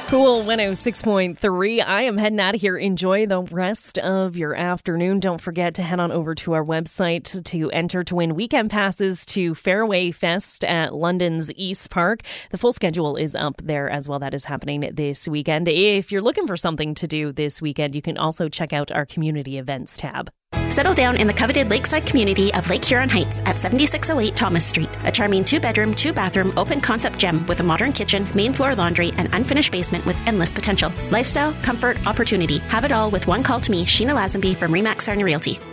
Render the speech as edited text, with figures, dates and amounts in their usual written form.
Cool 106.3. I am heading out of here. Enjoy the rest of your afternoon. Don't forget to head on over to our website to enter to win weekend passes to Fairway Fest at London's East Park. The full schedule is up there as well. That is happening this weekend. If you're looking for something to do this weekend, you can also check out our community events tab. Settle down in the coveted lakeside community of Lake Huron Heights at 7608 Thomas Street. A charming 2-bedroom, 2-bathroom, open-concept gem with a modern kitchen, main floor laundry, and unfinished basement with endless potential. Lifestyle, comfort, opportunity. Have it all with one call to me, Sheena Lazenby from Remax Sarnia Realty.